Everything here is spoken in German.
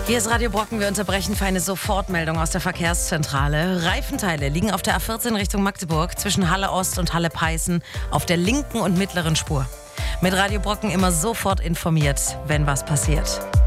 Hier ist Radio Brocken. Wir unterbrechen für eine Sofortmeldung aus der Verkehrszentrale. Reifenteile liegen auf der A14 Richtung Magdeburg zwischen Halle Ost und Halle Peißen auf der linken und mittleren Spur. Mit Radio Brocken immer sofort informiert, wenn was passiert.